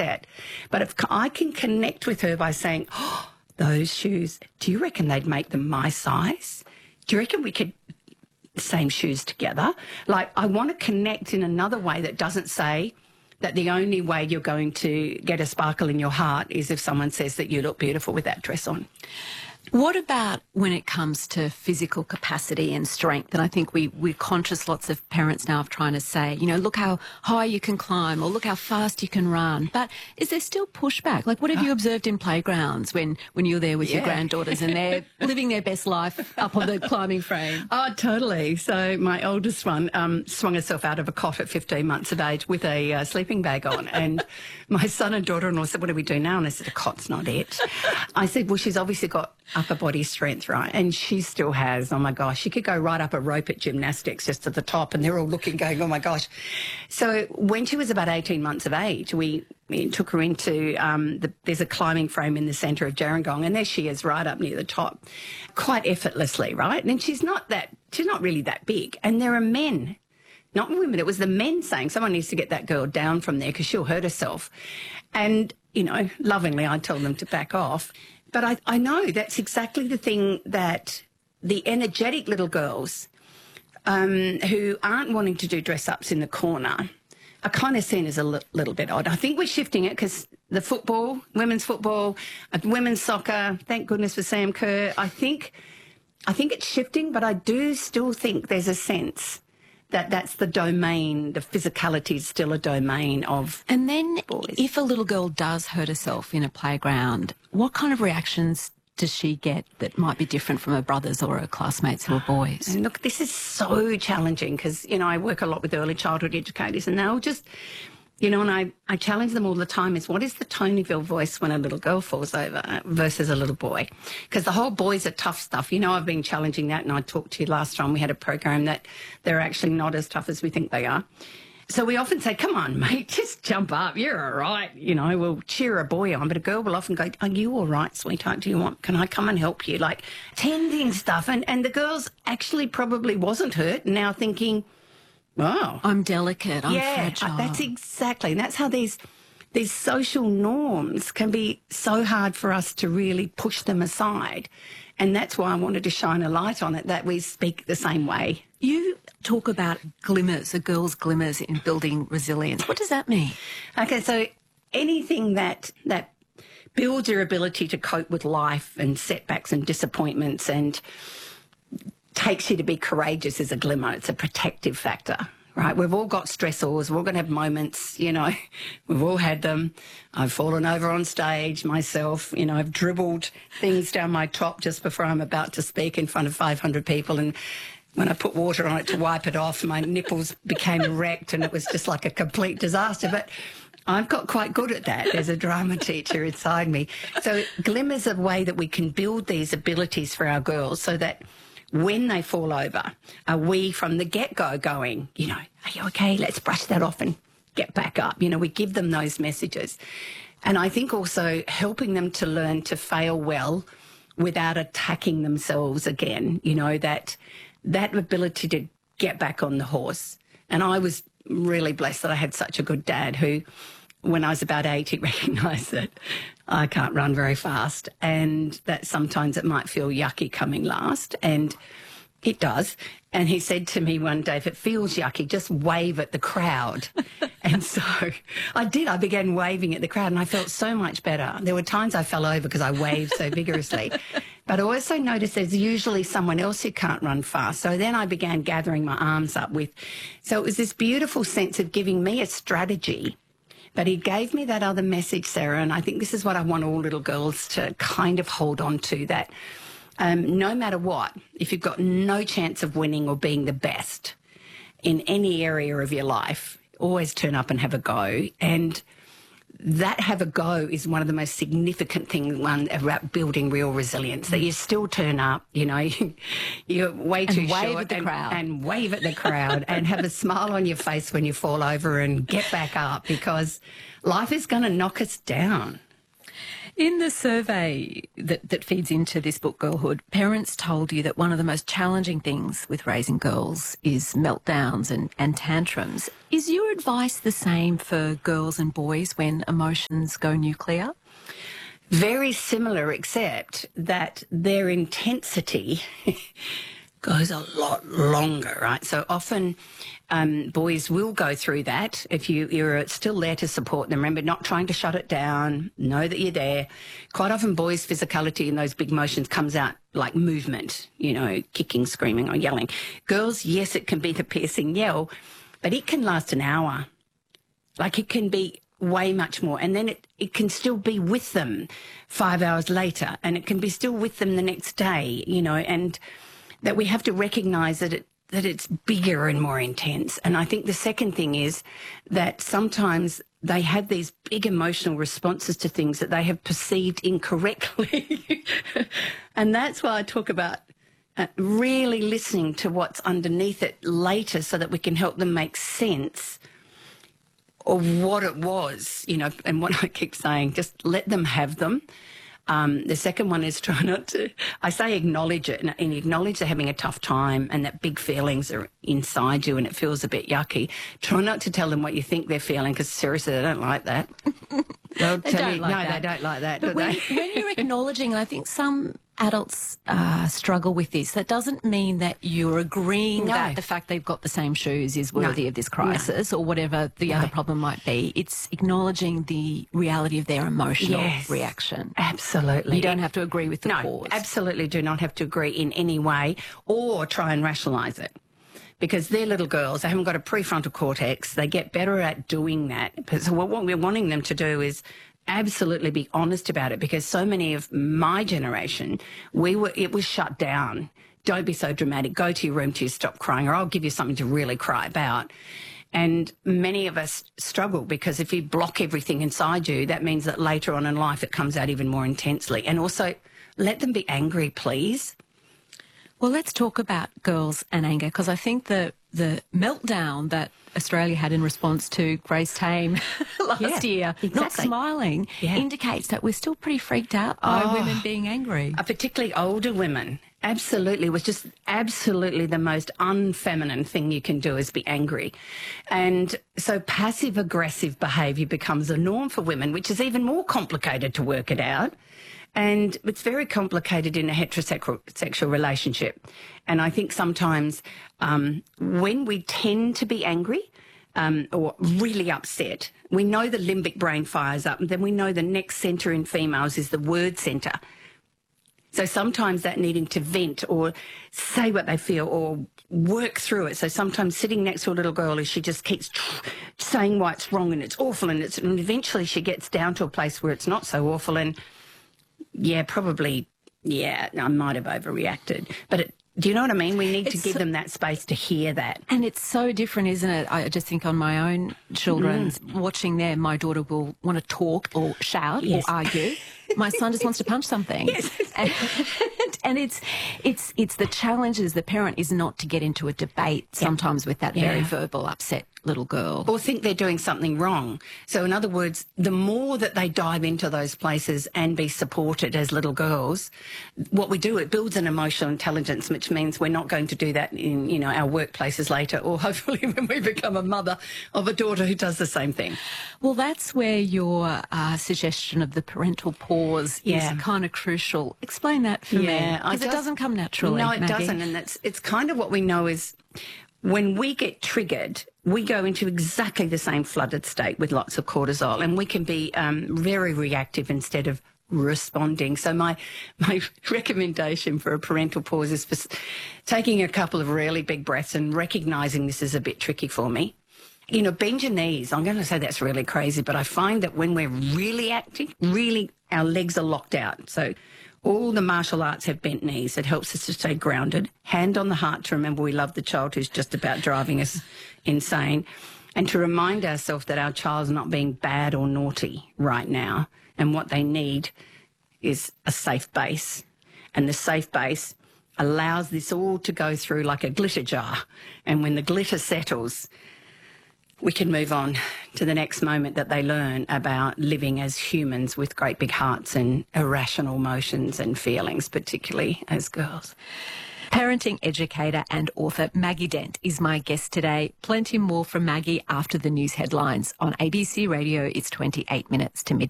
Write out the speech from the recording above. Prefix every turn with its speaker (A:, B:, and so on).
A: set. But if I can connect with her by saying, oh, those shoes, do you reckon they'd make them my size? Do you reckon we could same shoes together? Like, I want to connect in another way that doesn't say that the only way you're going to get a sparkle in your heart is if someone says that you look beautiful with that dress on.
B: What about when it comes to physical capacity and strength? And I think we're conscious, lots of parents now, of trying to say, you know, look how high you can climb or look how fast you can run. But is there still pushback? Like, what have you observed in playgrounds when you're there with your granddaughters and they're living their best life up on the climbing frame?
A: Oh, totally. So my oldest one swung herself out of a cot at 15 months of age with a sleeping bag on. And my son and daughter-in-law said, what do we do now? And I said, a cot's not it. I said, well, she's obviously got upper body strength, right? And she still has. Oh, my gosh. She could go right up a rope at gymnastics just to the top, and they're all looking, going, oh, my gosh. So when she was about 18 months of age, we took her into there's a climbing frame in the centre of Gerringong, and there she is right up near the top, quite effortlessly, right? And she's not really that big. And there are men, not women, it was the men saying, someone needs to get that girl down from there because she'll hurt herself. And, you know, lovingly, I tell them to back off. But I know that's exactly the thing that the energetic little girls who aren't wanting to do dress-ups in the corner are kind of seen as a little bit odd. I think we're shifting it because the football, women's football, women's soccer, thank goodness for Sam Kerr, I think it's shifting, but I do still think there's a sense that that's the domain, the physicality is still a domain of
B: And then
A: boys.
B: If a little girl does hurt herself in a playground, what kind of reactions does she get that might be different from her brothers or her classmates who are boys?
A: And look, this is so challenging because, you know, I work a lot with early childhood educators and they'll just, you know, and I challenge them all the time is what is the Tonyville voice when a little girl falls over versus a little boy? Because the whole boys are tough stuff. You know, I've been challenging that, and I talked to you last time we had a program that they're actually not as tough as we think they are. So we often say, come on, mate, just jump up. You're all right. You know, we'll cheer a boy on. But a girl will often go, are you all right, sweetheart? Can I come and help you? Like tending stuff. And the girls actually probably wasn't hurt, now thinking, oh,
B: I'm delicate, I'm fragile.
A: That's exactly. And that's how these social norms can be so hard for us to really push them aside. And that's why I wanted to shine a light on it, that we speak the same way.
B: You talk about glimmers, a girl's glimmers in building resilience. What does that mean?
A: Okay, so anything that builds your ability to cope with life and setbacks and disappointments and takes you to be courageous is a glimmer. It's a protective factor, right? We've all got stressors. We're all going to have moments, you know. We've all had them. I've fallen over on stage myself. You know, I've dribbled things down my top just before I'm about to speak in front of 500 people, and when I put water on it to wipe it off, my nipples became erect and it was just like a complete disaster. But I've got quite good at that. There's a drama teacher inside me. So glimmers of a way that we can build these abilities for our girls so that when they fall over, are we from the get-go going, you know, are you okay? Let's brush that off and get back up. You know, we give them those messages. And I think also helping them to learn to fail well without attacking themselves again, you know, that ability to get back on the horse. And I was really blessed that I had such a good dad who, when I was about 8, he recognised that I can't run very fast and that sometimes it might feel yucky coming last, and it does. And he said to me one day, if it feels yucky, just wave at the crowd. And so I did. I began waving at the crowd and I felt so much better. There were times I fell over because I waved so vigorously. But I also noticed there's usually someone else who can't run fast. So then I began gathering my arms up with. So it was this beautiful sense of giving me a strategy. But he gave me that other message, Sarah, and I think this is what I want all little girls to kind of hold on to, that no matter what, if you've got no chance of winning or being the best in any area of your life, always turn up and have a go. And that have a go is one of the most significant things about building real resilience, that you still turn up, you know, you're way too short and wave at the crowd and have a smile on your face when you fall over and get back up, because life is going to knock us down.
B: In the survey that feeds into this book, Girlhood, parents told you that one of the most challenging things with raising girls is meltdowns and tantrums. Is your advice the same for girls and boys when emotions go nuclear?
A: Very similar, except that their intensity goes a lot longer, right? So often boys will go through that if you're still there to support them. Remember, not trying to shut it down, know that you're there. Quite often boys' physicality and those big emotions comes out like movement, you know, kicking, screaming or yelling. Girls, yes, it can be the piercing yell, but it can last an hour. Like it can be way much more. And then it can still be with them 5 hours later, and it can be still with them the next day, you know, and that we have to recognise that it's bigger and more intense. And I think the second thing is that sometimes they have these big emotional responses to things that they have perceived incorrectly. And that's why I talk about really listening to what's underneath it later so that we can help them make sense of what it was, you know, and what I keep saying, just let them have them. The second one is try not to, I say acknowledge it and acknowledge they're having a tough time and that big feelings are inside you and it feels a bit yucky. Try not to tell them what you think they're feeling because seriously, they don't like that. They'll
B: They
A: tell
B: don't
A: you,
B: like
A: no,
B: that.
A: they don't like that,
B: But
A: do
B: when,
A: they?
B: when you're acknowledging, and I think some adults struggle with this, that doesn't mean that you're agreeing
A: No.
B: that the fact they've got the same shoes is worthy of this crisis or whatever the other problem might be. It's acknowledging the reality of their emotional
A: Yes.
B: reaction.
A: Absolutely.
B: You don't have to agree with the
A: No,
B: cause.
A: absolutely do not have to agree in any way or try and rationalise it. Because they're little girls, they haven't got a prefrontal cortex, they get better at doing that. So what we're wanting them to do is absolutely be honest about it, because so many of my generation, it was shut down. Don't be so dramatic, go to your room till you stop crying, or I'll give you something to really cry about. And many of us struggle because if you block everything inside you, that means that later on in life it comes out even more intensely. And also, let them be angry, please.
B: Well, let's talk about girls and anger, because I think the meltdown that Australia had in response to Grace Tame last year, not
A: exactly.
B: smiling, indicates that we're still pretty freaked out by women being angry.
A: Particularly older women. Absolutely. It was just absolutely the most unfeminine thing you can do is be angry. And so passive-aggressive behaviour becomes a norm for women, which is even more complicated to work it out. And it's very complicated in a heterosexual relationship. And I think sometimes when we tend to be angry or really upset, we know the limbic brain fires up, and then we know the next centre in females is the word centre. So sometimes that needing to vent or say what they feel or work through it. So sometimes sitting next to a little girl as she just keeps saying why it's wrong and it's awful, and eventually she gets down to a place where it's not so awful, and I might have overreacted. But do you know what I mean? We need to give them that space to hear that.
B: And it's so different, isn't it? I just think on my own children, watching them, my daughter will want to talk or shout or argue. My son just wants to punch something. And it's the challenge as the parent is not to get into a debate sometimes with that very verbal, upset little girl.
A: Or think they're doing something wrong. So in other words, the more that they dive into those places and be supported as little girls, what we do, it builds an emotional intelligence, which means we're not going to do that in, you know, our workplaces later, or hopefully when we become a mother of a daughter who does the same thing.
B: Well, that's where your suggestion of the parental pause is kind of crucial. Explain that for me, because it doesn't come naturally.
A: No, it
B: Maggie.
A: doesn't, and it's kind of what we know is when we get triggered, we go into exactly the same flooded state with lots of cortisol, and we can be very reactive instead of responding. So my recommendation for a parental pause is for taking a couple of really big breaths and recognising this is a bit tricky for me. You know, bend your knees. I'm going to say that's really crazy, but I find that when we're really active, our legs are locked out. So all the martial arts have bent knees. It helps us to stay grounded. Hand on the heart to remember we love the child who's just about driving us insane, and to remind ourselves that our child's not being bad or naughty right now, and what they need is a safe base. And the safe base allows this all to go through like a glitter jar. And when the glitter settles, we can move on to the next moment that they learn about living as humans with great big hearts and irrational emotions and feelings, particularly as girls.
B: Parenting educator and author Maggie Dent is my guest today. Plenty more from Maggie after the news headlines. On ABC Radio, it's 28 minutes to midnight.